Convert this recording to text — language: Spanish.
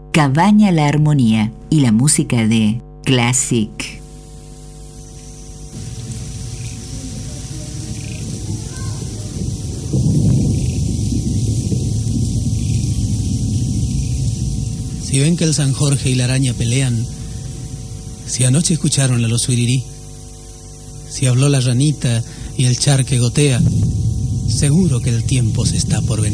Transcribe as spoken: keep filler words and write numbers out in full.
Cabaña La Armonía y la música de Classic. Si ven que el San Jorge y la araña pelean, si anoche escucharon la losuirirí, si habló la ranita y el charque gotea, seguro que el tiempo se está por venir.